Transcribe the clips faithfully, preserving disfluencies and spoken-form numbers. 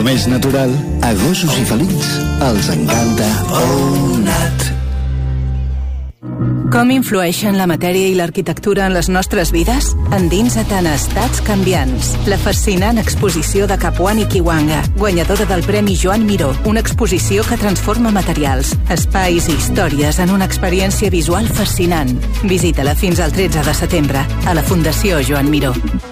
Com és natural, a gossos i felins els encanta ONAT. Com influeixen la matèria i l'arquitectura en les nostres vides? Endinsa't en Estats canviants, la fascinant exposició de Capuani Kiwanga, guanyadora del Premi Joan Miró, una exposició que transforma materials, espais i històries en una experiència visual fascinant. Visita-la fins al tretze de setembre a la Fundació Joan Miró.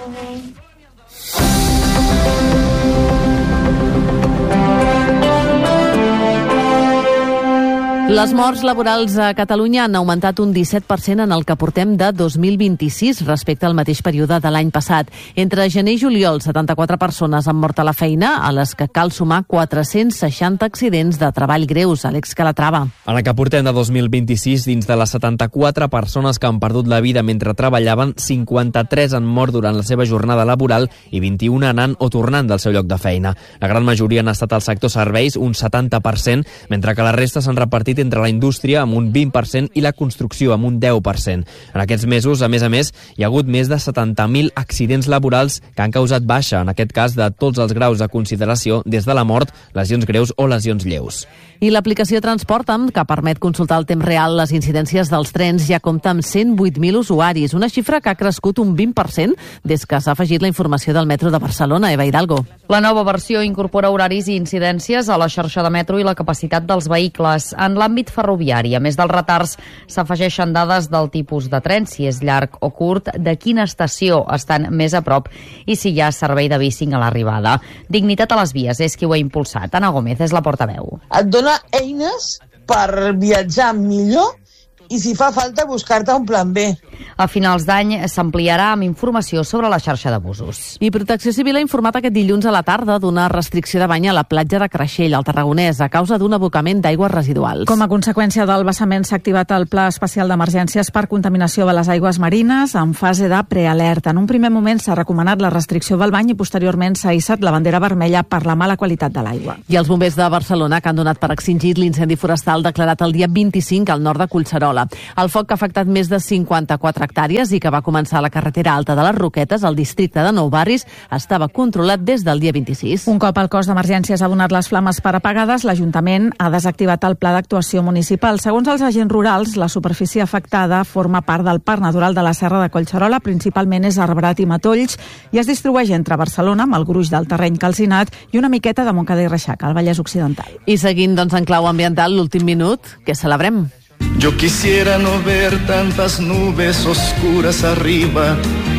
Les morts laborals a Catalunya han augmentat un disset per cent en el que portem de dos mil vint-i-sis respecte al mateix període de l'any passat. Entre gener i juliol, setanta-quatre persones han mort a la feina, a les que cal sumar quatre-cents seixanta accidents de treball greus. Àlex Calatrava. En el que portem de dos mil vint-i-sis, dins de les setanta-quatre persones que han perdut la vida mentre treballaven, cinquanta-tres han mort durant la seva jornada laboral i vint-i-un anant o tornant del seu lloc de feina. La gran majoria han estat al sector serveis, un setanta per cent, mentre que la resta s'han repartit entre la indústria amb un vint per cent i la construcció amb un deu per cent. En aquests mesos, a més a més, hi ha hagut més de setanta mil accidents laborals que han causat baixa, en aquest cas de tots els graus de consideració, des de la mort, lesions greus o lesions lleus. I l'aplicació Transporta'm, que permet consultar el temps real les incidències dels trens, ja compta amb cent vuit mil usuaris, una xifra que ha crescut un vint per cent des que s'ha afegit la informació del metro de Barcelona. Eva Hidalgo. La nova versió incorpora horaris i incidències a la xarxa de metro i la capacitat dels vehicles. En l'àmbit ferroviari, a més dels retards, s'afegeixen dades del tipus de tren, si és llarg o curt, de quina estació estan més a prop i si hi ha servei de bicing a l'arribada. Dignitat a les vies és qui ho ha impulsat. Ana Gómez és la portaveu. Et dona eines per viatjar millor i si fa falta buscar-te un plan B. A finals d'any s'ampliarà amb informació sobre la xarxa de busos. I Protecció Civil ha informat aquest dilluns a la tarda d'una restricció de bany a la platja de Creixell, al Tarragonès, a causa d'un abocament d'aigües residuals. Com a conseqüència del vessament s'ha activat el Pla Especial d'Emergències per contaminació de les aigües marines en fase de prealerta. En un primer moment s'ha recomanat la restricció del bany i posteriorment s'ha hissat la bandera vermella per la mala qualitat de l'aigua. I els bombers de Barcelona, que han donat per extingit l'incendi forestal declarat el dia vint-i-cinc al nord de Collserola. El foc que ha afectat més de cinquanta-quatre hectàrees i que va començar a la carretera alta de les Roquetes, al districte de Nou Barris, estava controlat des del dia vint-i-sis. Un cop el cos d'emergències ha donat les flames per apagades, l'Ajuntament ha desactivat el pla d'actuació municipal. Segons els agents rurals, la superfície afectada forma part del Parc Natural de la Serra de Collserola, principalment és arbrat i matolls, i es distribueix entre Barcelona, amb el gruix del terreny calcinat, i una miqueta de Montcada i Reixac, al Vallès Occidental. I seguint, doncs, en clau ambiental, l'últim minut, que celebrem. Yo quisiera no ver tantas nubes oscuras arriba,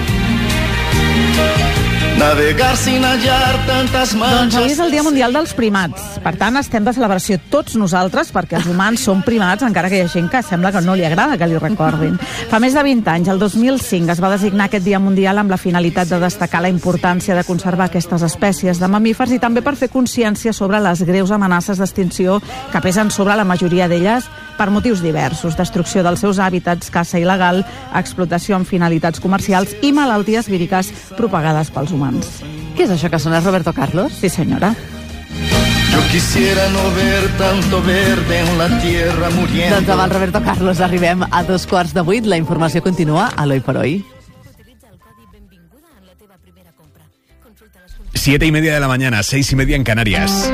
navegar sin hallar tantes manchas. Doncs avui és el Dia Mundial dels Primats. Per tant, estem de celebració tots nosaltres, perquè els humans som primats, encara que hi ha gent que sembla que no li agrada que li recordin. Fa més de vint anys, el dos mil cinc, es va designar aquest Dia Mundial amb la finalitat de destacar la importància de conservar aquestes espècies de mamífers i també per fer consciència sobre les greus amenaces d'extinció que pesen sobre la majoria d'elles per motius diversos: destrucció dels seus hàbitats, caça il·legal, explotació amb finalitats comercials i malalties víriques propagades pels humans. Què és això que sona, Roberto Carlos? Sí, senyora. Yo quisiera no ver tanto verde en la tierra muriendo. Doncs amb el Roberto Carlos arribem a dos quarts de vuit. La informació continua a l'Hoy por Hoy. Siete y media de la mañana, seis y media en Canarias.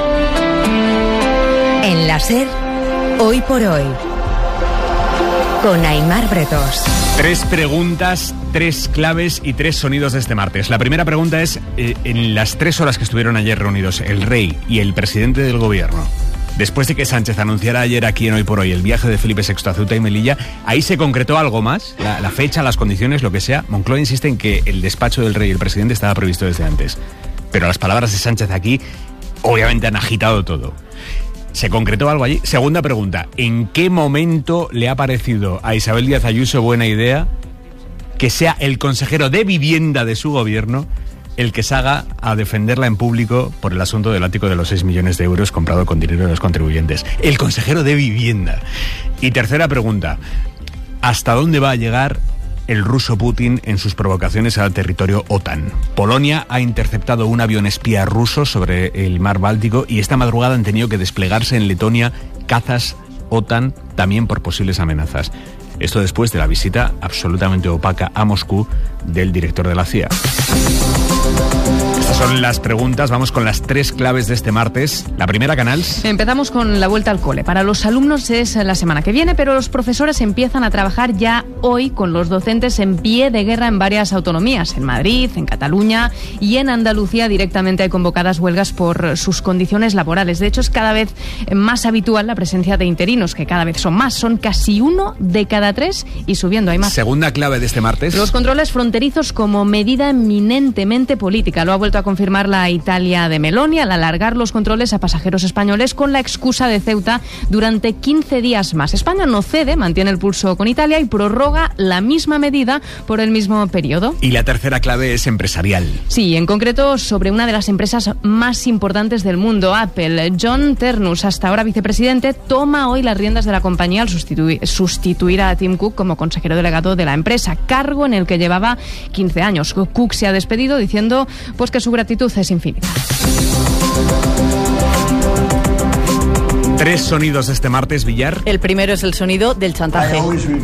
En la SER, Hoy por Hoy, con Aimar Bretos. Tres preguntas, tres claves y tres sonidos de este martes. La primera pregunta es, eh, en las tres horas que estuvieron ayer reunidos el rey y el presidente del gobierno, después de que Sánchez anunciara ayer aquí en Hoy por Hoy el viaje de Felipe sexto a Ceuta y Melilla, ¿ahí se concretó algo más? La, la fecha, las condiciones, lo que sea. Moncloa insiste en que el despacho del rey y el presidente estaba previsto desde antes. Pero las palabras de Sánchez aquí obviamente han agitado todo. ¿Se concretó algo allí? Segunda pregunta, ¿en qué momento le ha parecido a Isabel Díaz Ayuso buena idea que sea el consejero de vivienda de su gobierno el que salga a defenderla en público por el asunto del ático de los seis millones de euros comprado con dinero de los contribuyentes? El consejero de vivienda. Y tercera pregunta, ¿hasta dónde va a llegar el ruso Putin en sus provocaciones al territorio OTAN? Polonia ha interceptado un avión espía ruso sobre el mar Báltico y esta madrugada han tenido que desplegarse en Letonia cazas OTAN también por posibles amenazas. Esto después de la visita absolutamente opaca a Moscú del director de la C I A. Estas Son las preguntas, vamos con las tres claves de este martes. La primera, Canals. Empezamos con la vuelta al cole. Para los alumnos es la semana que viene, pero los profesores empiezan a trabajar ya hoy con los docentes en pie de guerra en varias autonomías. En Madrid, en Cataluña y en Andalucía directamente hay convocadas huelgas por sus condiciones laborales. De hecho, es cada vez más habitual la presencia de interinos, que cada vez son más. Son casi uno de cada tres y subiendo. Hay más. Segunda clave de este martes. Los controles fronterizos como medida eminentemente política. Lo ha vuelto a confirmar la Italia de Meloni al alargar los controles a pasajeros españoles con la excusa de Ceuta durante quince días más. España no cede, mantiene el pulso con Italia y prorroga la misma medida por el mismo periodo. Y la tercera clave es empresarial. Sí, en concreto sobre una de las empresas más importantes del mundo, Apple. John Ternus, hasta ahora vicepresidente, toma hoy las riendas de la compañía al sustituir, sustituir a Tim Cook como consejero delegado de la empresa, cargo en el que llevaba quince años. Cook se ha despedido diciendo pues que su gratitud es infinita. Tres sonidos este martes, Villar. El primero es el sonido del chantaje.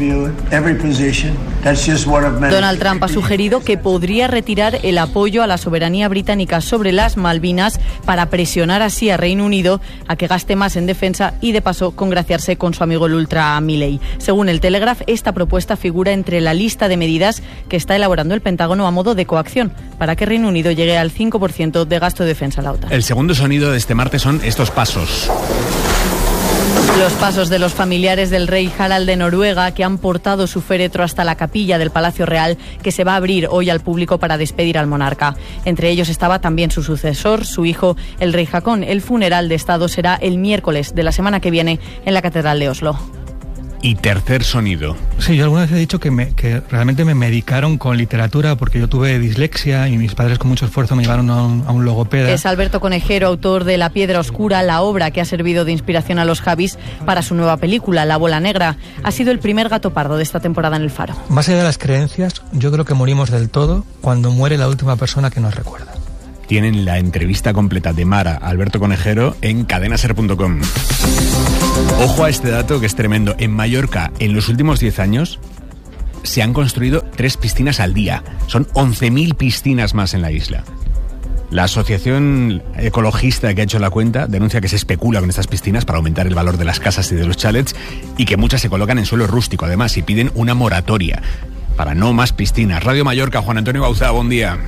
Donald Trump ha sugerido que podría retirar el apoyo a la soberanía británica sobre las Malvinas para presionar así a Reino Unido a que gaste más en defensa y de paso congraciarse con su amigo el ultra Milley. Según el Telegraph, esta propuesta figura entre la lista de medidas que está elaborando el Pentágono a modo de coacción para que Reino Unido llegue al cinco por ciento de gasto de defensa a la OTAN. El segundo sonido de este martes son estos pasos. Los pasos de los familiares del rey Harald de Noruega, que han portado su féretro hasta la capilla del Palacio Real, que se va a abrir hoy al público para despedir al monarca. Entre ellos estaba también su sucesor, su hijo, el rey Haakon. El funeral de Estado será el miércoles de la semana que viene en la Catedral de Oslo. Y tercer sonido. Sí, yo alguna vez he dicho que, me, que realmente me medicaron con literatura porque yo tuve dislexia y mis padres con mucho esfuerzo me llevaron a un, a un logopeda. Es Alberto Conejero, autor de La Piedra Oscura, la obra que ha servido de inspiración a los Javis para su nueva película, La Bola Negra. Ha sido el primer gato pardo de esta temporada en El Faro. Más allá de las creencias, yo creo que morimos del todo cuando muere la última persona que nos recuerda. Tienen la entrevista completa de Mara Alberto Conejero en cadenaser punto com. Ojo a este dato que es tremendo. En Mallorca, en los últimos diez años, se han construido tres piscinas al día. Son once mil piscinas más en la isla. La asociación ecologista que ha hecho la cuenta denuncia que se especula con estas piscinas para aumentar el valor de las casas y de los chalets y que muchas se colocan en suelo rústico, además, y piden una moratoria para no más piscinas. Radio Mallorca, Juan Antonio Bauzá, buen día.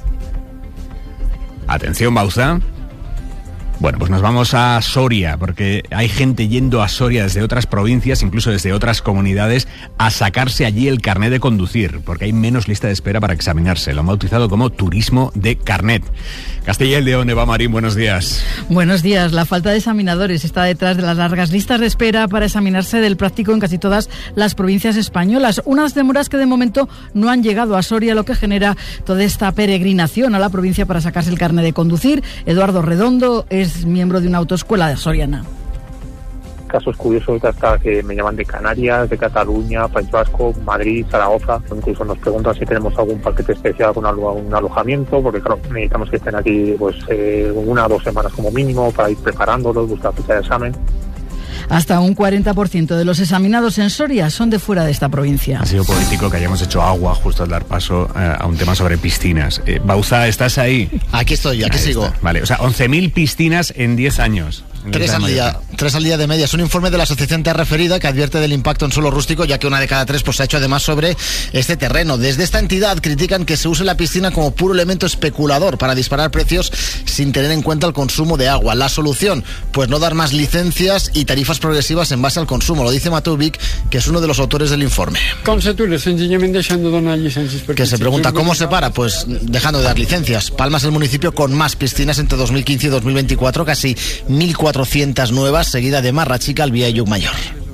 Atención, Bauzá. Bueno, pues nos vamos a Soria, porque hay gente yendo a Soria desde otras provincias, incluso desde otras comunidades, a sacarse allí el carnet de conducir, porque hay menos lista de espera para examinarse. Lo han bautizado como turismo de carnet. Castilla y León, Eva Marín, buenos días. Buenos días. La falta de examinadores está detrás de las largas listas de espera para examinarse del práctico en casi todas las provincias españolas. Unas demoras que de momento no han llegado a Soria, lo que genera toda esta peregrinación a la provincia para sacarse el carnet de conducir. Eduardo Redondo es miembro de una autoescuela de soriana. Casos curiosos hasta que me llaman de Canarias, de Cataluña, País Vasco, Madrid, Zaragoza. Incluso nos preguntan si tenemos algún paquete especial con un alojamiento, porque claro, necesitamos que estén aquí pues eh, una o dos semanas como mínimo para ir preparándolos, buscar fecha de examen. Hasta un cuarenta por ciento de los examinados en Soria son de fuera de esta provincia. Ha sido político que hayamos hecho agua justo al dar paso eh, a un tema sobre piscinas. Eh, Bauzá, ¿estás ahí? Aquí estoy, aquí ahí sigo. Está. Vale, o sea, once mil piscinas en diez años. Tres al día, tres al día de media. Es un informe de la asociación Terra Referida que advierte del impacto en suelo rústico, ya que una de cada tres pues, se ha hecho además sobre este terreno. Desde esta entidad critican que se use la piscina como puro elemento especulador para disparar precios sin tener en cuenta el consumo de agua. La solución, pues no dar más licencias y tarifas progresivas en base al consumo. Lo dice Mateu Vic, que es uno de los autores del informe. Com s'atura? Senzillament deixant de donar llicències. Que se pregunta cómo se para, pues dejando de dar licencias. Palma es el municipio con más piscinas entre dos mil quince y dos mil veinticuatro, casi mil cuatrocientas nuevas, seguida de Marrachica, Albía y Llucmayor.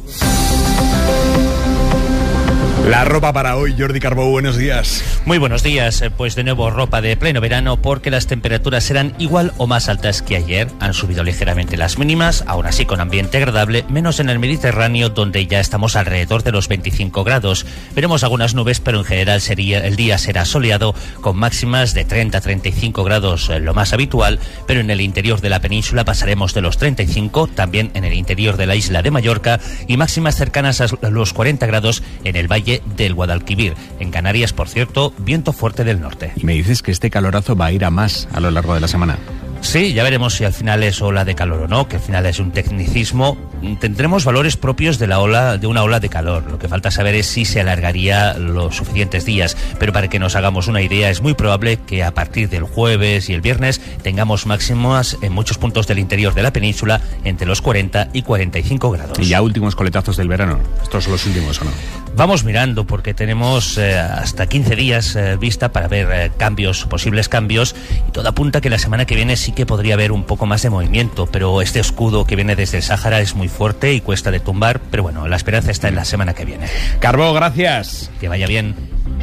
La ropa para hoy, Jordi Carbó, buenos días. Muy buenos días, pues de nuevo ropa de pleno verano porque las temperaturas serán igual o más altas que ayer. Han subido ligeramente las mínimas, aún así con ambiente agradable, menos en el Mediterráneo donde ya estamos alrededor de los veinticinco grados. Veremos algunas nubes, pero en general sería, el día será soleado con máximas de treinta a treinta y cinco grados, lo más habitual, pero en el interior de la península pasaremos de los treinta y cinco, también en el interior de la isla de Mallorca, y máximas cercanas a los cuarenta grados en el valle valle del Guadalquivir. En Canarias, por cierto, viento fuerte del norte. Y me dices que este calorazo va a ir a más a lo largo de la semana. Sí, ya veremos si al final es ola de calor o no, que al final es un tecnicismo. Tendremos valores propios de la ola, de una ola de calor. Lo que falta saber es si se alargaría los suficientes días. Pero para que nos hagamos una idea, es muy probable que a partir del jueves y el viernes tengamos máximas en muchos puntos del interior de la península entre los cuarenta y cuarenta y cinco grados. Y ya últimos coletazos del verano. ¿Estos son los últimos o no? Vamos mirando porque tenemos eh, hasta quince días eh, vista para ver eh, cambios, posibles cambios, y todo apunta que la semana que viene sí que podría haber un poco más de movimiento, pero este escudo que viene desde el Sáhara es muy fuerte y cuesta de tumbar, pero bueno, la esperanza está en la semana que viene. Carbó, gracias. Que vaya bien.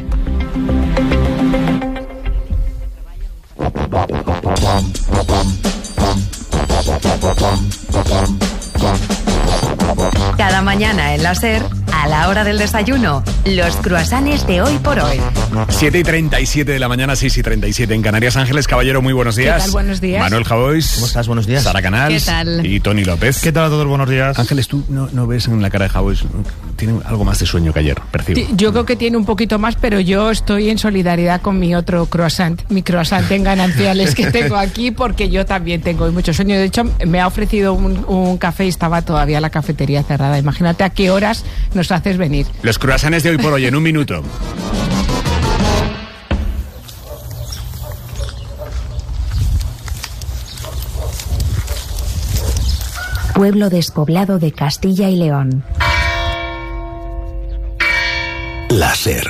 Cada mañana en la SER, a la hora del desayuno, los cruasanes de Hoy por Hoy. siete y treinta y siete de la mañana, seis y treinta y siete en Canarias. Ángeles Caballero, muy buenos días. ¿Qué tal? Buenos días. Manuel Javois. ¿Cómo estás? Buenos días. Sara Canals. ¿Qué tal? Y Tony López. ¿Qué tal a todos? Buenos días. Ángeles, tú no, no ves en la cara de Javois, tiene algo más de sueño que ayer, percibo. Yo creo que tiene un poquito más, pero yo estoy en solidaridad con mi otro croissant, mi croissant en gananciales que tengo aquí, porque yo también tengo mucho sueño. De hecho, me ha ofrecido un, un café y estaba todavía la cafetería cerrada. Imagínate a qué horas nos haces venir. Los croissants de Hoy por Hoy, en un minuto. Pueblo despoblado de Castilla y León. La SER.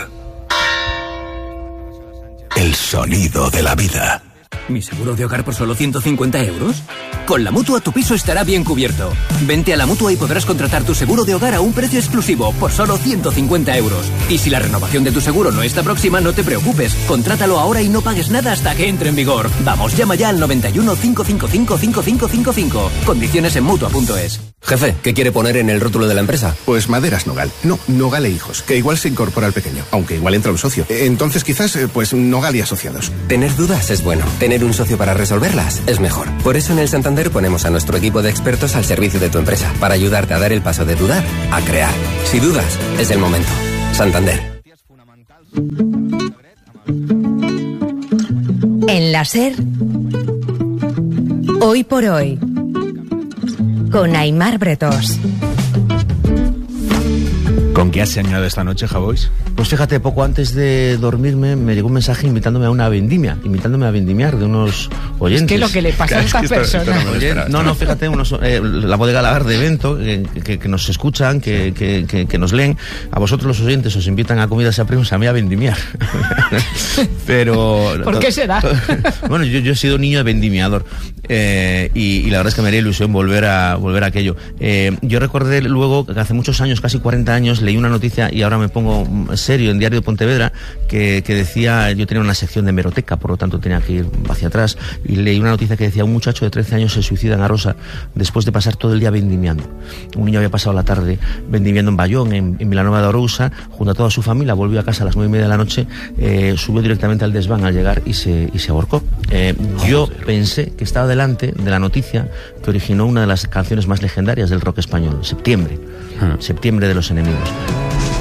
El sonido de la vida. ¿Mi seguro de hogar por solo ciento cincuenta euros? Con la Mutua tu piso estará bien cubierto. Vente a la Mutua y podrás contratar tu seguro de hogar a un precio exclusivo por solo ciento cincuenta euros. Y si la renovación de tu seguro no está próxima, no te preocupes. Contrátalo ahora y no pagues nada hasta que entre en vigor. Vamos, llama ya al noventa y uno, cinco cinco cinco, cinco cinco cinco cinco. Condiciones en Mutua punto es. Jefe, ¿qué quiere poner en el rótulo de la empresa? Pues Maderas Nogal. No, Nogal e Hijos, que igual se incorpora al pequeño, aunque igual entra un socio. Entonces quizás, eh, pues Nogal y Asociados. Tener dudas es bueno. Tener un socio para resolverlas es mejor. Por eso en el Santander ponemos a nuestro equipo de expertos al servicio de tu empresa, para ayudarte a dar el paso de dudar a crear. Si dudas, es el momento. Santander. En la SER, Hoy por Hoy, con Aimar Bretós. ¿Con qué has soñado esta noche, Javois? Pues fíjate, poco antes de dormirme me llegó un mensaje invitándome a una vendimia, invitándome a vendimiar de unos oyentes. Es que lo que le pasa a esta persona. No, no, fíjate, unos, eh, la bodega Lagar de evento, eh, que, que nos escuchan, que, que, que, que nos leen. A vosotros los oyentes os invitan a comidas a primos, a mí a vendimiar. Pero... ¿Por qué será? Bueno, yo, yo he sido niño de vendimiador, eh, y, y la verdad es que me haría ilusión volver a, volver a aquello. Eh, yo recordé luego que hace muchos años, casi cuarenta años, leí una noticia, y ahora me pongo serio, en Diario de Pontevedra, que, que decía, yo tenía una sección de hemeroteca, por lo tanto tenía que ir hacia atrás, y leí una noticia que decía: un muchacho de trece años se suicida en Arosa después de pasar todo el día vendimiando. Un niño había pasado la tarde vendimiando en Bayón, en, en Vilanova de Arousa, junto a toda su familia, volvió a casa a las nueve y media de la noche, eh, subió directamente al desván al llegar y se, y se ahorcó. Eh, yo pensé que estaba delante de la noticia que originó una de las canciones más legendarias del rock español, Septiembre, Septiembre de los Enemigos.